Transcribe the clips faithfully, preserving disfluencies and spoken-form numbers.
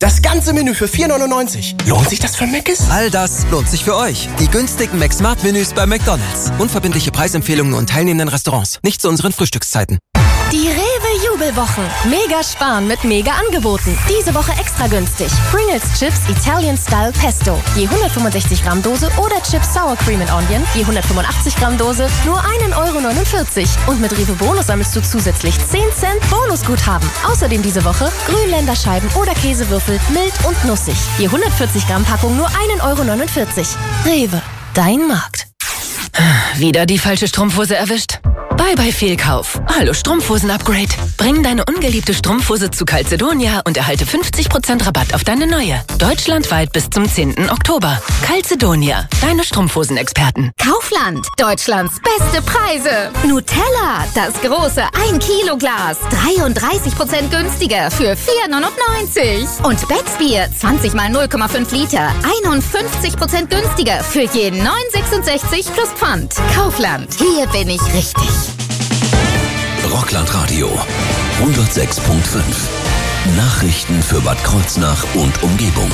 Das ganze Menü für vier neunundneunzig. Lohnt sich das für Mc's? All das lohnt sich für euch. Die günstigen McSmart-Menüs bei McDonald's. Unverbindliche Preisempfehlungen und teilnehmenden Restaurants. Nicht zu unseren Frühstückszeiten. Die Rewe-Jubelwochen. Mega sparen mit Mega-Angeboten. Diese Woche extra günstig. Pringles Chips Italian Style Pesto. Je hundertfünfundsechzig Gramm Dose oder Chips Sour Cream and Onion. Je hundertfünfundachtzig Gramm Dose. Nur ein Euro neunundvierzig. Und mit Rewe Bonus sammelst du zusätzlich zehn Cent Bonusguthaben. Außerdem diese Woche Grünländerscheiben oder Käsewürfel. Mild und nussig. Je hundertvierzig Gramm Packung nur ein Euro neunundvierzig. Rewe. Dein Markt. Wieder die falsche Strumpfhose erwischt? Bye bye Fehlkauf. Hallo Strumpfhosen-Upgrade. Bring deine ungeliebte Strumpfhose zu Calzedonia und erhalte fünfzig Prozent Rabatt auf deine neue. Deutschlandweit bis zum zehnten Oktober. Calzedonia, deine Strumpfhosen-Experten. Kaufland, Deutschlands beste Preise. Nutella, das große ein Kilo Glas. dreiunddreißig Prozent günstiger für vier neunundneunzig. Und Becksbier, zwanzig mal null Komma fünf Liter. einundfünfzig Prozent günstiger für je neun sechsundsechzig plus Pfand. Kaufland, hier bin ich richtig. Rockland Radio hundertsechs Komma fünf. Nachrichten für Bad Kreuznach und Umgebung.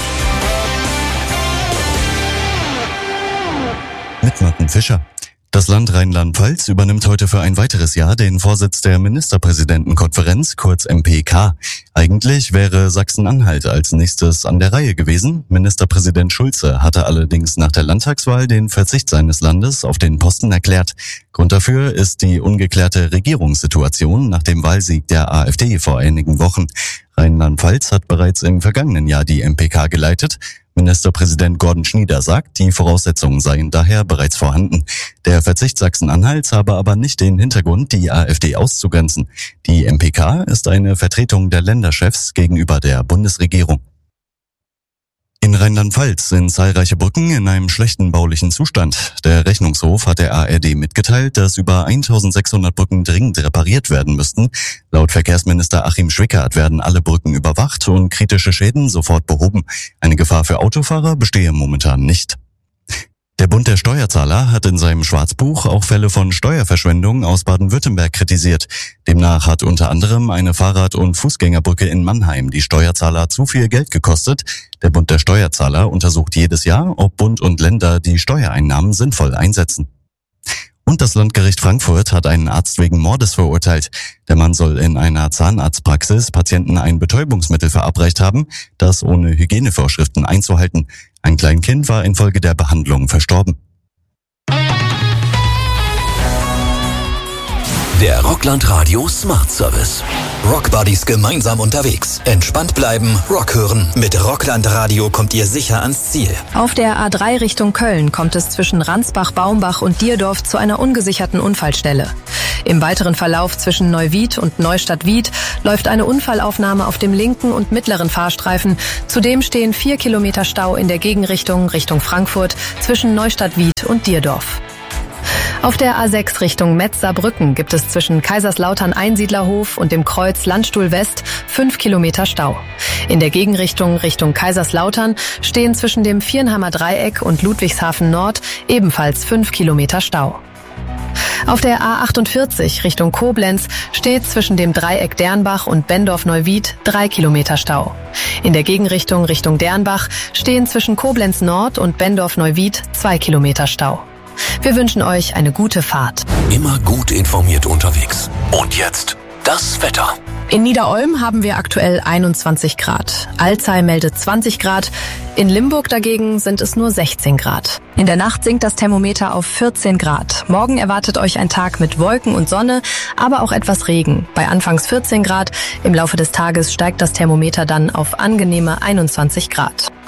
Mit Martin Fischer. Das Land Rheinland-Pfalz übernimmt heute für ein weiteres Jahr den Vorsitz der Ministerpräsidentenkonferenz, kurz M P K. Eigentlich wäre Sachsen-Anhalt als nächstes an der Reihe gewesen. Ministerpräsident Schulze hatte allerdings nach der Landtagswahl den Verzicht seines Landes auf den Posten erklärt. Grund dafür ist die ungeklärte Regierungssituation nach dem Wahlsieg der AfD vor einigen Wochen. Rheinland-Pfalz hat bereits im vergangenen Jahr die M P K geleitet. Ministerpräsident Gordon Schnieder sagt, die Voraussetzungen seien daher bereits vorhanden. Der Verzicht Sachsen-Anhalts habe aber nicht den Hintergrund, die AfD auszugrenzen. Die M P K ist eine Vertretung der Länderchefs gegenüber der Bundesregierung. In Rheinland-Pfalz sind zahlreiche Brücken in einem schlechten baulichen Zustand. Der Rechnungshof hat der A R D mitgeteilt, dass über eintausendsechshundert Brücken dringend repariert werden müssten. Laut Verkehrsminister Achim Schwickert werden alle Brücken überwacht und kritische Schäden sofort behoben. Eine Gefahr für Autofahrer bestehe momentan nicht. Der Bund der Steuerzahler hat in seinem Schwarzbuch auch Fälle von Steuerverschwendung aus Baden-Württemberg kritisiert. Demnach hat unter anderem eine Fahrrad- und Fußgängerbrücke in Mannheim die Steuerzahler zu viel Geld gekostet. Der Bund der Steuerzahler untersucht jedes Jahr, ob Bund und Länder die Steuereinnahmen sinnvoll einsetzen. Und das Landgericht Frankfurt hat einen Arzt wegen Mordes verurteilt. Der Mann soll in einer Zahnarztpraxis Patienten ein Betäubungsmittel verabreicht haben, das ohne Hygienevorschriften einzuhalten. Ein Kleinkind war infolge der Behandlung verstorben. Der Rockland Radio Smart Service. Rockbuddies gemeinsam unterwegs. Entspannt bleiben, Rock hören. Mit Rockland Radio kommt ihr sicher ans Ziel. Auf der A drei Richtung Köln kommt es zwischen Ransbach, Baumbach und Dierdorf zu einer ungesicherten Unfallstelle. Im weiteren Verlauf zwischen Neuwied und Neustadt-Wied läuft eine Unfallaufnahme auf dem linken und mittleren Fahrstreifen. Zudem stehen vier Kilometer Stau in der Gegenrichtung Richtung Frankfurt zwischen Neustadt-Wied und Dierdorf. Auf der A sechs Richtung Metz-Saarbrücken gibt es zwischen Kaiserslautern-Einsiedlerhof und dem Kreuz Landstuhl West fünf Kilometer Stau. In der Gegenrichtung Richtung Kaiserslautern stehen zwischen dem Viernheimer Dreieck und Ludwigshafen Nord ebenfalls fünf Kilometer Stau. Auf der A achtundvierzig Richtung Koblenz steht zwischen dem Dreieck Dernbach und Bendorf-Neuwied drei Kilometer Stau. In der Gegenrichtung Richtung Dernbach stehen zwischen Koblenz Nord und Bendorf-Neuwied zwei Kilometer Stau. Wir wünschen euch eine gute Fahrt. Immer gut informiert unterwegs. Und jetzt das Wetter. In Niederolm haben wir aktuell einundzwanzig Grad. Alzey meldet zwanzig Grad. In Limburg dagegen sind es nur sechzehn Grad. In der Nacht sinkt das Thermometer auf vierzehn Grad. Morgen erwartet euch ein Tag mit Wolken und Sonne, aber auch etwas Regen. Bei anfangs vierzehn Grad. Im Laufe des Tages steigt das Thermometer dann auf angenehme einundzwanzig Grad.